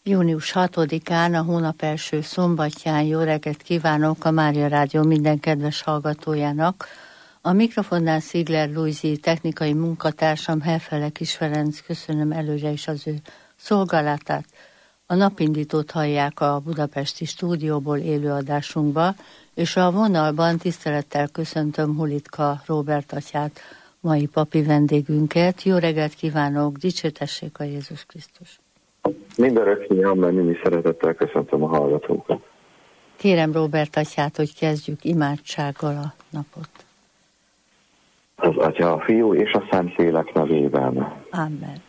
Június 6-án, a hónap első szombatján jó reggelt kívánok a Mária Rádió minden kedves hallgatójának. A mikrofonnál Szigler Lujzi, technikai munkatársam, Helfele Kis Ferenc, köszönöm előre is az ő szolgálatát. A napindítót hallják a budapesti stúdióból élőadásunkba, és a vonalban tisztelettel köszöntöm Hulitka Róbert atyát, mai papi vendégünket. Jó reggelt kívánok, dicsőtessék a Jézus Krisztus! Mindöröknyi, amen, mindig szeretettel köszöntöm a hallgatókat. Kérem Róbert atyát, hogy kezdjük imádsággal a napot. Az Atya, a Fiú és a Szentlélek nevében. Amen.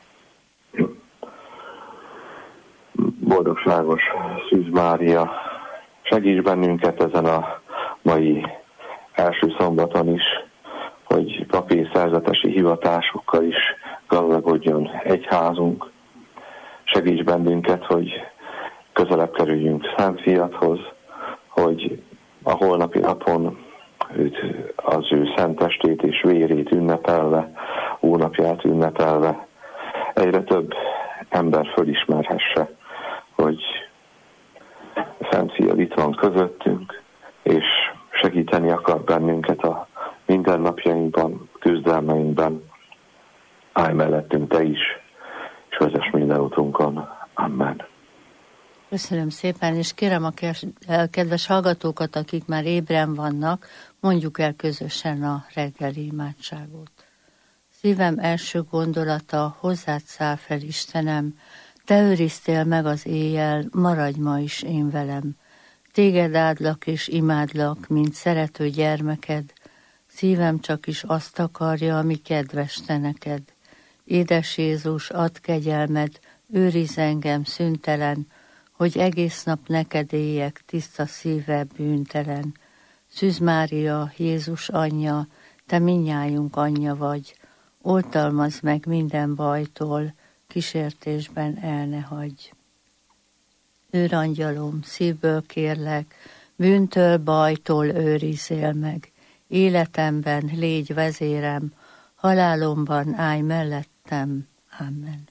Boldogságos Szűz Mária, segíts bennünket ezen a mai első szombaton is, hogy papi szerzetesi hivatásokkal is gazdagodjon egyházunk. Segíts bennünket, hogy közelebb kerüljünk Szent Fiathoz, hogy a holnapi napon az ő szent testét és vérét ünnepelve, úrnapját ünnepelve egyre több ember fölismerhesse, hogy Szent Fiad itt van közöttünk, és segíteni akar bennünket a mindennapjainkban, küzdelmeinkben. Állj mellettünk te is, és vezess minden utunkon. Amen. Köszönöm szépen, és kérem a kedves hallgatókat, akik már ébren vannak, mondjuk el közösen a reggeli imádságot. Szívem első gondolata, hozzád száll fel, Istenem, te őriztél meg az éjjel, maradj ma is én velem. Téged áldlak és imádlak, mint szerető gyermeked, szívem csak is azt akarja, ami kedves te neked. Édes Jézus, add kegyelmed, őrizz engem szüntelen, hogy egész nap neked éljek, tiszta szíve, bűntelen. Szűz Mária, Jézus anyja, te mindnyájunk anyja vagy, oltalmazd meg minden bajtól, kísértésben el ne hagyj. Őrangyalom, szívből kérlek, bűntől, bajtól őrizzél meg, életemben légy vezérem, halálomban állj mellettem. Amen.